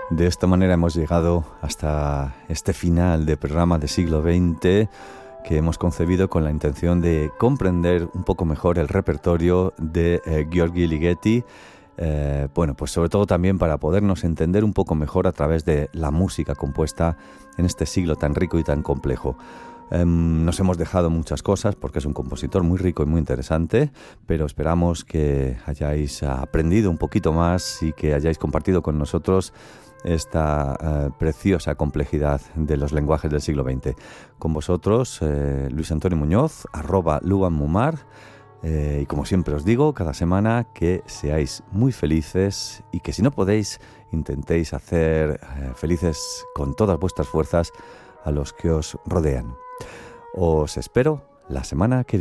De esta manera hemos llegado hasta este final de programa de siglo XX que hemos concebido con la intención de comprender un poco mejor el repertorio de György Ligeti. Bueno, pues sobre todo también para podernos entender un poco mejor a través de la música compuesta en este siglo tan rico y tan complejo. Nos hemos dejado muchas cosas porque es un compositor muy rico y muy interesante, pero esperamos que hayáis aprendido un poquito más y que hayáis compartido con nosotros esta preciosa complejidad de los lenguajes del siglo XX. Con vosotros, Luis Antonio Muñoz, @luanmumar, y como siempre os digo, cada semana que seáis muy felices y que si no podéis, intentéis hacer felices con todas vuestras fuerzas a los que os rodean. Os espero la semana que viene.